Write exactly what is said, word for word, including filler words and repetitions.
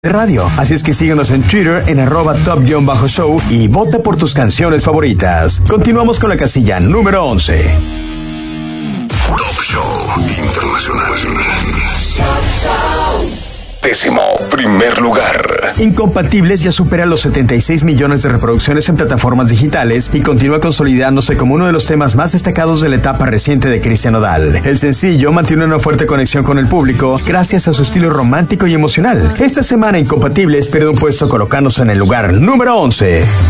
radio. Así es que síguenos en Twitter en arroba top-show y vota por tus canciones favoritas. Continuamos con la casilla número once. Top Show Internacional. Décimo primer lugar. Incompatibles ya supera los setenta y seis millones de reproducciones en plataformas digitales y continúa consolidándose como uno de los temas más destacados de la etapa reciente de Cristian Nodal. El sencillo mantiene una fuerte conexión con el público gracias a su estilo romántico y emocional. Esta semana Incompatibles pierde un puesto colocándose en el lugar número once.